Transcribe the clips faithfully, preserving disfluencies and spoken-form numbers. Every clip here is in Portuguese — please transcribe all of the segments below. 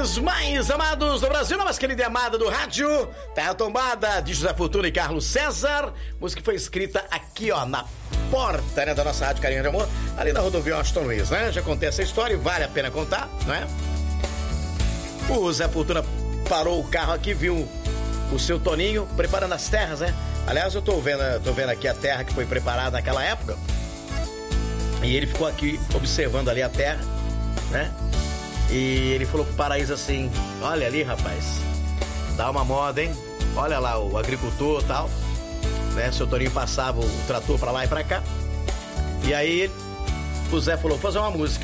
ouvintes mais amados do Brasil, não mais querida e amada do rádio, Terra Tombada, de José Fortuna e Carlos César. Música que foi escrita aqui, ó, na porta, né, da nossa Rádio Carinho de Amor, ali na rodovia Washington Luiz, né? Já contei essa história e vale a pena contar, não é? O Zé Fortuna parou o carro aqui, viu o seu Toninho preparando as terras, né? Aliás, eu tô vendo, tô vendo aqui a terra que foi preparada naquela época. E ele ficou aqui observando ali a terra, né? E ele falou pro Paraíso assim: olha ali, rapaz, dá uma moda, hein? Olha lá o agricultor e tal, né? Seu Toninho passava o trator pra lá e pra cá. E aí o Zé falou: fazer uma música.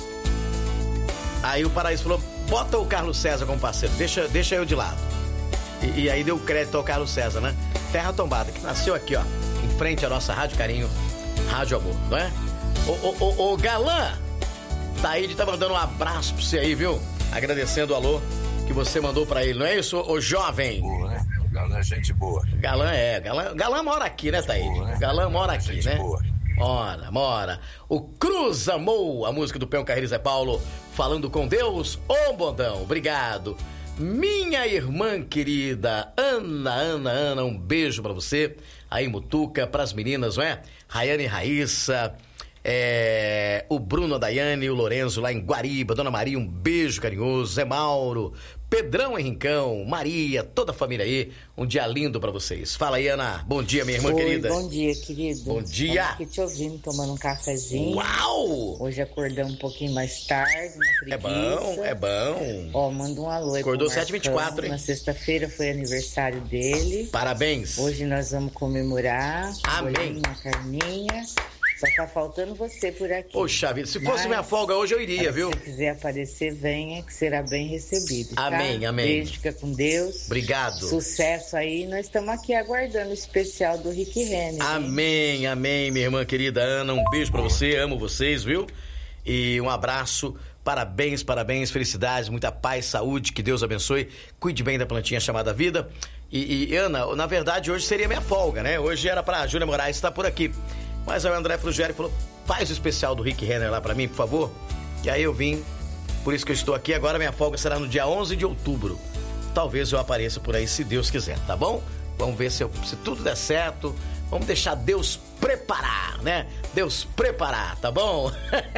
Aí o Paraíso falou: bota o Carlos César como parceiro, deixa, deixa eu de lado. E, e aí deu crédito ao Carlos César, né? Terra Tombada, que nasceu aqui, ó, em frente à nossa Rádio Carinho, Rádio Amor, não é? Ô, ô, ô, ô, Galã, Taíde tá mandando um abraço pra você aí, viu? Agradecendo o alô que você mandou pra ele, não é isso, ô jovem? Boa, né? Galã é gente boa. Galã é, Galã, Galã mora aqui, né, Taíde? Boa, né? Galã mora aqui, gente, né? Boa. Mora, mora. O Cruz amou a música do Peão Carreiro Zé Paulo, falando com Deus. Ô, bondão, obrigado. Minha irmã querida, Ana, Ana, Ana, um beijo pra você. Aí, Mutuca, pras meninas, não é? Rayane e Raíssa. É, o Bruno, a Daiane e o Lorenzo lá em Guariba, Dona Maria, um beijo carinhoso, Zé Mauro, Pedrão Henricão, Maria, toda a família aí, um dia lindo pra vocês. Fala aí, Ana, bom dia, minha irmã Oi, querida. Bom dia, querido. Bom dia. Estamos aqui te ouvindo, tomando um cafezinho. Uau! Hoje acordamos um pouquinho mais tarde, na preguiça. É bom, é bom. Ó, manda um alô aí. Acordou sete e vinte e quatro, hein? Na sexta-feira foi aniversário dele. Parabéns. Hoje nós vamos comemorar. Amém. Uma carninha. Só tá faltando você por aqui. Poxa vida, se fosse Mas, minha folga hoje eu iria, viu? Se você quiser aparecer, venha, que será bem recebido. Amém, tá? amém. Beijo, fica com Deus. Obrigado. Sucesso aí, nós estamos aqui aguardando o especial do Rick Renner. Amém, hein? Amém, minha irmã querida Ana, um beijo pra você, amo vocês, viu? E um abraço, parabéns, parabéns, felicidades, muita paz, saúde, que Deus abençoe, cuide bem da plantinha chamada vida. E, e Ana, na verdade hoje seria minha folga, né? Hoje era pra Júlia Moraes estar por aqui. Mas aí o André Flugeri falou: faz o especial do Rick Renner lá pra mim, por favor. E aí eu vim, por isso que eu estou aqui. Agora minha folga será no dia onze de outubro. Talvez eu apareça por aí, se Deus quiser, tá bom? Vamos ver se, eu, se tudo der certo. Vamos deixar Deus preparar, né? Deus preparar, tá bom?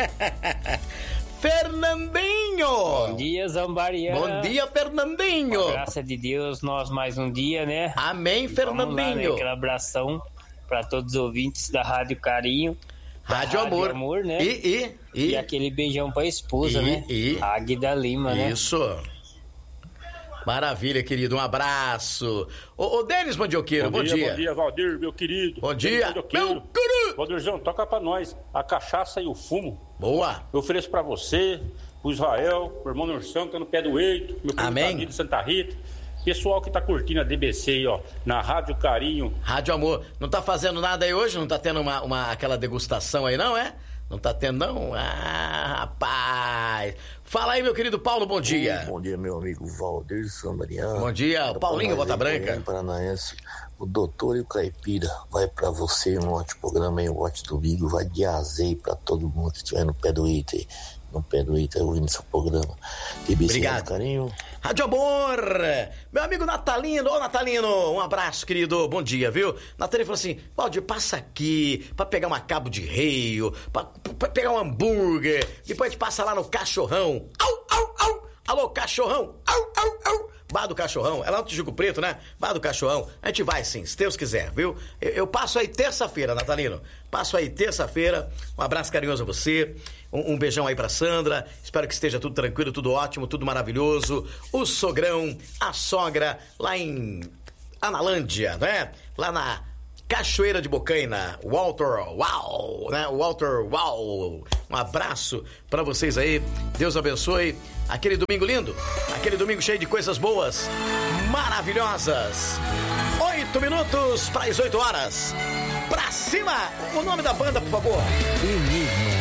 Fernandinho! Bom dia, Zambariana. Bom dia, Fernandinho! Com a graça de Deus, nós mais um dia, né? Amém, e Fernandinho! Vamos lá, né? Aquele abração para todos os ouvintes da Rádio Carinho. Rádio, Rádio Amor. Amor, né? E, e, e, e aquele beijão pra esposa, e, né? E, Águida Lima, né? Isso. Maravilha, querido. Um abraço. Ô, ô Denis Mandioqueiro, bom, bom dia, dia. Bom dia, Valdir, meu querido. Bom dia, meu querido. Valdirzão, toca pra nós a cachaça e o fumo. Boa. Eu ofereço pra você, pro Israel, pro irmão Nursão, que é no pé do Eito, meu primo de Santa Rita. Pessoal que tá curtindo a D B C aí, ó, na Rádio Carinho. Rádio Amor. Não tá fazendo nada aí hoje? Não tá tendo uma, uma, aquela degustação aí, não, é? Não tá tendo, não? Ah, rapaz. Fala aí, meu querido Paulo, bom dia. Bom dia, meu amigo Valdir Sambariano. Bom dia, o Paulinho Bota Branca. Paranaense. O Doutor e o Caipira vai pra você no ótimo programa aí, o ótimo domingo. Vai de azeite pra todo mundo que estiver no pé do Ita aí. No pé do Ita, ouvindo seu programa. D B C, obrigado. Carinho. Rádio Amor, meu amigo Natalino, ô Natalino, um abraço, querido, bom dia, viu? Natalino falou assim: Valdir, passa aqui pra pegar uma cabo de reio, pra, pra pegar um hambúrguer, depois a gente passa lá no Cachorrão. Au, au, au, alô, Cachorrão, au, au, au. Bar do Cachorrão, é lá no Tijuco Preto, né? Bar do Cachorrão, a gente vai sim, se Deus quiser, viu? Eu, eu passo aí terça-feira, Natalino, passo aí terça-feira, um abraço carinhoso a você, um, um beijão aí pra Sandra, espero que esteja tudo tranquilo, tudo ótimo, tudo maravilhoso, o sogrão, a sogra, lá em Analândia, né? Lá na Cachoeira de Bocaina, Walter, uau, né? Walter, uau, um abraço pra vocês aí, Deus abençoe, aquele domingo lindo, aquele domingo cheio de coisas boas, maravilhosas, oito minutos para as oito horas, pra cima, o nome da banda, por favor. Enigma.